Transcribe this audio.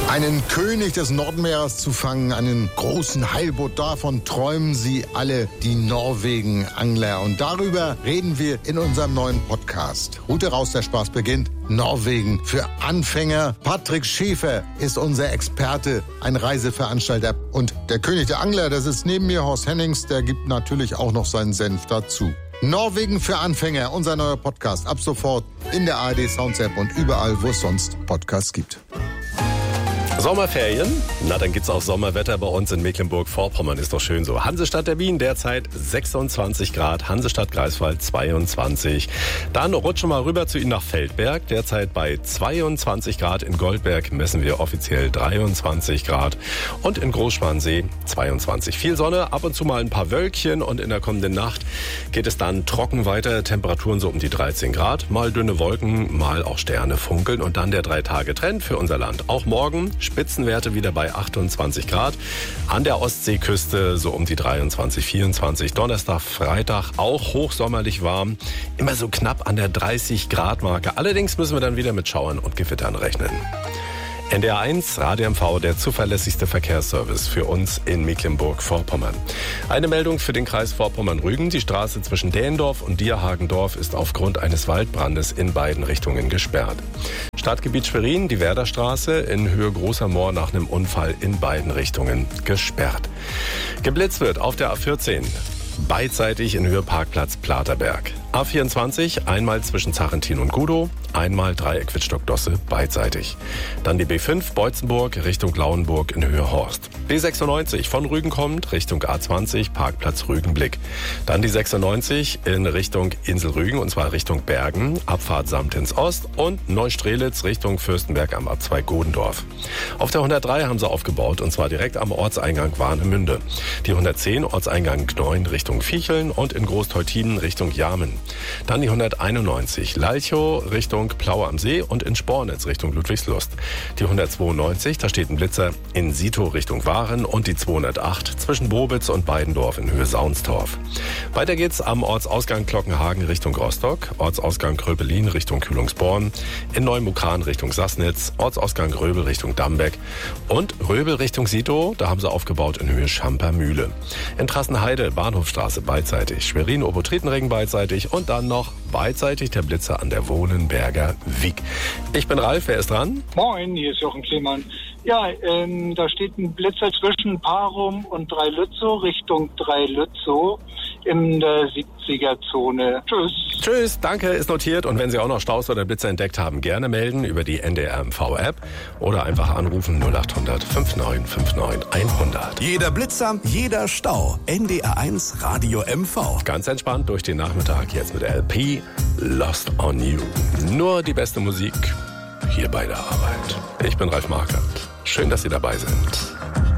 Einen König des Nordmeeres zu fangen, einen großen Heilbutt, davon träumen sie alle, die Norwegen-Angler. Und darüber reden wir in unserem neuen Podcast. Route raus, der Spaß beginnt. Norwegen für Anfänger. Patrick Schäfer ist unser Experte, ein Reiseveranstalter. Und der König der Angler, der sitzt neben mir, Horst Hennings, der gibt natürlich auch noch seinen Senf dazu. Norwegen für Anfänger, unser neuer Podcast. Ab sofort in der ARD Sounds App und überall, wo es sonst Podcasts gibt. Sommerferien? Na, dann gibt's auch Sommerwetter bei uns in Mecklenburg-Vorpommern. Ist doch schön so. Hansestadt der Wien derzeit 26 Grad, Hansestadt Greifswald 22. Dann rutschen wir rüber zu Ihnen nach Feldberg. Derzeit bei 22 Grad. In Goldberg messen wir offiziell 23 Grad. Und in Großschwansee 22. Viel Sonne, ab und zu mal ein paar Wölkchen. Und in der kommenden Nacht geht es dann trocken weiter. Temperaturen so um die 13 Grad. Mal dünne Wolken, mal auch Sterne funkeln. Und dann der 3-Tage-Trend für unser Land. Auch morgen Spitzenwerte wieder bei 28 Grad. An der Ostseeküste so um die 23, 24. Donnerstag, Freitag auch hochsommerlich warm. Immer so knapp an der 30 Grad Marke. Allerdings müssen wir dann wieder mit Schauern und Gewittern rechnen. NDR 1, Radio MV, der zuverlässigste Verkehrsservice für uns in Mecklenburg-Vorpommern. Eine Meldung für den Kreis Vorpommern-Rügen. Die Straße zwischen Dähendorf und Dierhagendorf ist aufgrund eines Waldbrandes in beiden Richtungen gesperrt. Stadtgebiet Schwerin, die Werderstraße in Höhe Großer Moor nach einem Unfall in beiden Richtungen gesperrt. Geblitzt wird auf der A14. Beidseitig in Höhe Parkplatz Platerberg. A24 einmal zwischen Zarentin und Gudow, einmal Dreieck Wittstock-Dosse beidseitig. Dann die B5 Beutzenburg Richtung Lauenburg in Höhe Horst. B96 von Rügen kommt Richtung A20 Parkplatz Rügenblick. Dann die 96 in Richtung Insel Rügen und zwar Richtung Bergen, Abfahrt Samtens Ost und Neustrelitz Richtung Fürstenberg am A2 Godendorf. Auf der 103 haben sie aufgebaut und zwar direkt am Ortseingang Warnemünde. Die 110 Ortseingang Gneuen Richtung Viecheln und in Großteutinen Richtung Jarmen. Dann die 191 Lalchow Richtung Plaue am See und in Spornitz Richtung Ludwigslust. Die 192, da steht ein Blitzer in Sito Richtung Waren und die 208 zwischen Bobitz und Beidendorf in Höhe Saunstorf. Weiter geht's am Ortsausgang Glockenhagen Richtung Rostock, Ortsausgang Kröpelin Richtung Kühlungsborn, in Neumukran Richtung Sassnitz, Ortsausgang Röbel Richtung Dambeck und Röbel Richtung Sito, da haben sie aufgebaut in Höhe Schampermühle. In Trassenheide Bahnhofstraße beidseitig, Schwerin Obertrietenregen beidseitig und dann noch beidseitig der Blitzer an der Wohlenberger Wiek. Ich bin Ralf, wer ist dran? Moin, hier ist Jochen Klemann. Ja, da steht ein Blitzer zwischen Parum und Dreilützow Richtung Dreilützow in der 70er-Zone. Tschüss. Tschüss, danke, ist notiert. Und wenn Sie auch noch Staus oder Blitzer entdeckt haben, gerne melden über die NDR MV-App oder einfach anrufen 0800 5959 100. Jeder Blitzer, jeder Stau. NDR 1 Radio MV. Ganz entspannt durch den Nachmittag jetzt mit LP Lost on You. Nur die beste Musik hier bei der Arbeit. Ich bin Ralf Marquardt. Schön, dass Sie dabei sind.